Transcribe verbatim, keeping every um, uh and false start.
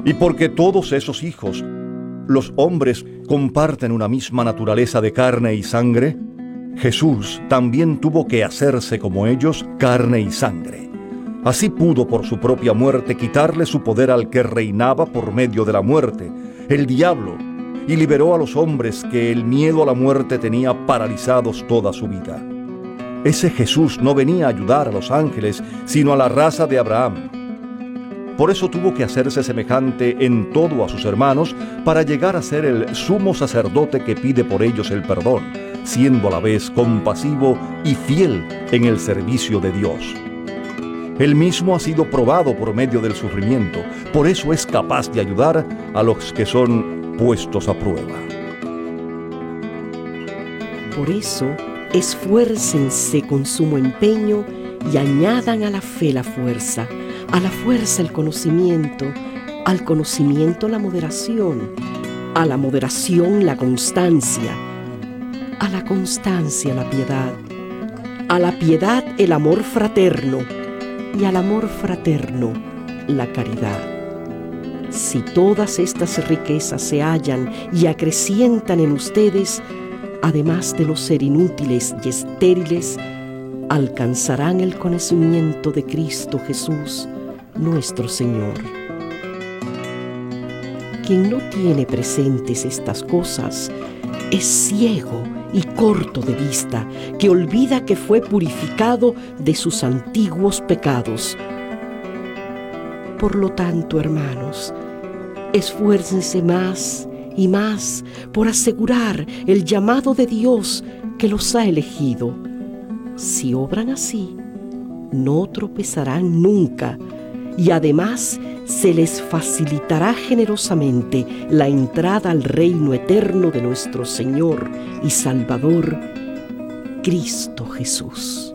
Y porque todos esos hijos, los hombres, comparten una misma naturaleza de carne y sangre, Jesús también tuvo que hacerse como ellos carne y sangre. Así pudo por su propia muerte quitarle su poder al que reinaba por medio de la muerte, el diablo, y liberó a los hombres que el miedo a la muerte tenía paralizados toda su vida. Ese Jesús no venía a ayudar a los ángeles, sino a la raza de Abraham. Por eso tuvo que hacerse semejante en todo a sus hermanos para llegar a ser el sumo sacerdote que pide por ellos el perdón, siendo a la vez compasivo y fiel en el servicio de Dios. Él mismo ha sido probado por medio del sufrimiento, por eso es capaz de ayudar a los que son puestos a prueba. Por eso, esfuércense con sumo empeño y añadan a la fe la fuerza, a la fuerza el conocimiento, al conocimiento la moderación, a la moderación la constancia, a la constancia la piedad, a la piedad el amor fraterno y al amor fraterno la caridad. Si todas estas riquezas se hallan y acrecientan en ustedes, además de no ser inútiles y estériles, alcanzarán el conocimiento de Cristo Jesús, nuestro Señor. Quien no tiene presentes estas cosas es ciego y corto de vista, que olvida que fue purificado de sus antiguos pecados. Por lo tanto, hermanos, esfuércense más y más por asegurar el llamado de Dios que los ha elegido. Si obran así, no tropezarán nunca, y además se les facilitará generosamente la entrada al reino eterno de nuestro Señor y Salvador, Cristo Jesús.